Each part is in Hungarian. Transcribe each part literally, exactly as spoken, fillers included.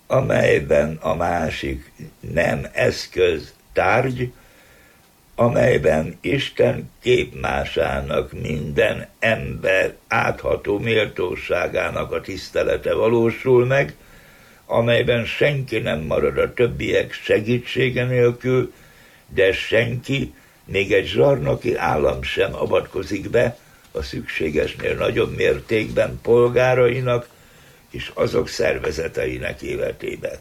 amelyben a másik nem eszköz, tárgy, amelyben Isten képmásának, minden ember átható méltóságának a tisztelete valósul meg, amelyben senki nem marad a többiek segítsége nélkül, de senki, még egy zsarnoki állam sem avatkozik be a szükségesnél nagyobb mértékben polgárainak és azok szervezeteinek életébe.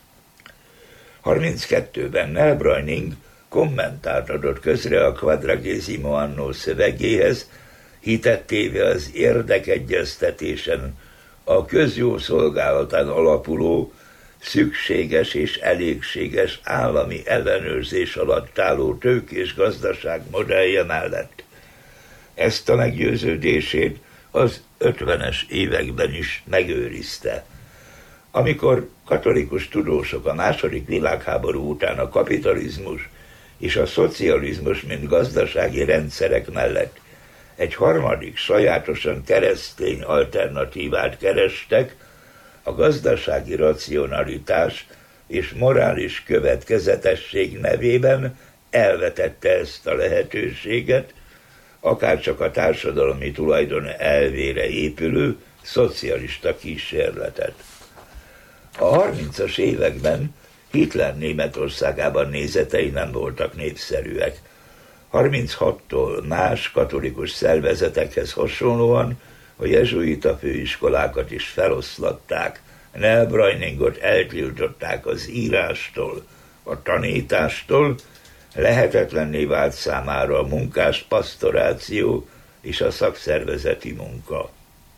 harminckettőben Nell Branning kommentárt adott közre a Quadragesimo Anno szövegéhez, hitet téve az érdekegyeztetésen a közjó szolgálatán alapuló, szükséges és elégséges állami ellenőrzés alatt álló tőkés gazdaság modellje mellett. Ezt a meggyőződését az ötvenes években is megőrizte. Amikor katolikus tudósok a második világháború után a kapitalizmus és a szocializmus, mint gazdasági rendszerek mellett egy harmadik, sajátosan keresztény alternatívát kerestek, a gazdasági racionalitás és morális következetesség nevében elvetette ezt a lehetőséget, akárcsak a társadalmi tulajdon elvére épülő szocialista kísérletet. A harmincas években Hitler Németországában nézetei nem voltak népszerűek. harminchattól más katolikus szervezetekhez hasonlóan a jezsuita főiskolákat is feloszlatták, Nell Branningot eltiltották az írástól, a tanítástól, lehetetlenné vált számára a munkás pasztoráció és a szakszervezeti munka.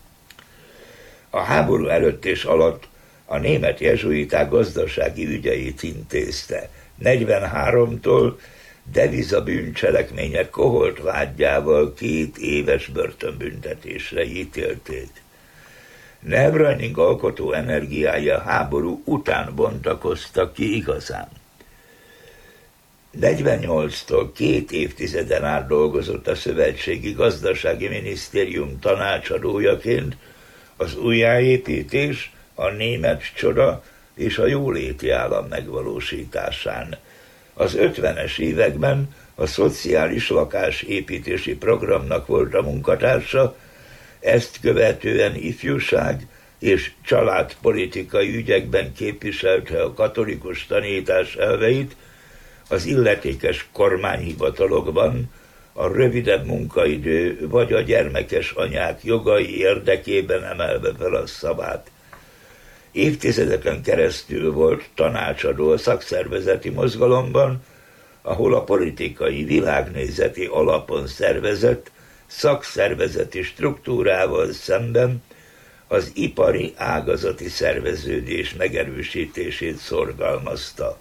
A háború előtt és alatt a német jezsuiták gazdasági ügyeit intézte. negyvenháromtól deviza bűncselekmények koholt vádjával két éves börtönbüntetésre ítélték. Nell Branning alkotó energiája háború után bontakoztak ki igazán. negyvennyolctól két évtizeden át dolgozott a Szövetségi Gazdasági Minisztérium tanácsadójaként az újjáépítés, a német csoda és a jóléti állam megvalósításán. Az ötvenes években a szociális lakásépítési programnak volt a munkatársa, ezt követően ifjúság és családpolitikai ügyekben képviselte a katolikus tanítás elveit, az illetékes kormányhivatalokban a rövidebb munkaidő vagy a gyermekes anyák jogai érdekében emelve fel a szavát. Évtizedeken keresztül volt tanácsadó a szakszervezeti mozgalomban, ahol a politikai világnézeti alapon szervezett szakszervezeti struktúrával szemben az ipari ágazati szerveződés megerősítését szorgalmazta.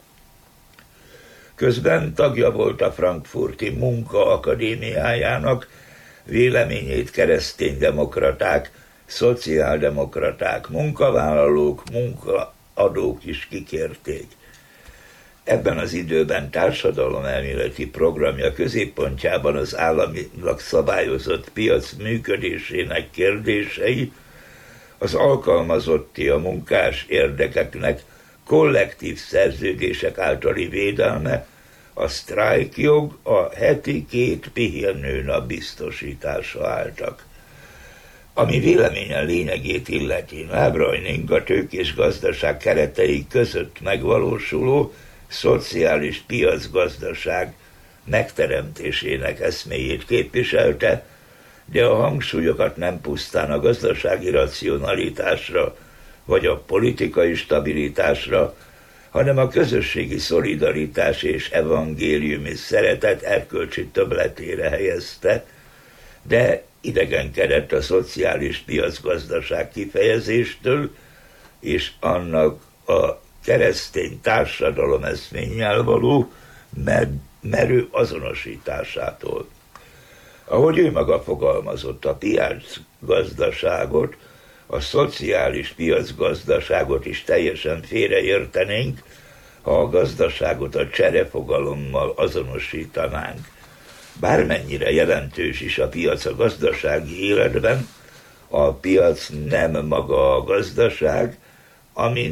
Közben tagja volt a Frankfurti Munka Akadémiájának, véleményét kereszténydemokraták, szociáldemokraták, munkavállalók, munkaadók is kikérték. Ebben az időben társadalomelméleti programja középpontjában az államilag szabályozott piac működésének kérdései, az alkalmazotti a munkás érdekeknek kollektív szerződések általi védelme, a sztrájkjog, a heti két pihenőnap biztosítása álltak. Ami véleményen lényegét illeti, Nell Branning a tőkés gazdaság keretei között megvalósuló szociális piacgazdaság megteremtésének eszméjét képviselte, de a hangsúlyokat nem pusztán a gazdasági racionalitásra vagy a politikai stabilitásra, hanem a közösségi szolidaritás és evangéliumi szeretet erkölcsi többletére helyezte, de idegenkedett a szociális piacgazdaság kifejezéstől és annak a keresztény társadalom eszménnyel való merő azonosításától. Ahogy ő maga fogalmazott, a piacgazdaságot, a szociális piacgazdaságot is teljesen félreértenénk, ha a gazdaságot a cserefogalommal azonosítanánk. Bármennyire jelentős is a piac a gazdasági életben, a piac nem maga a gazdaság, ami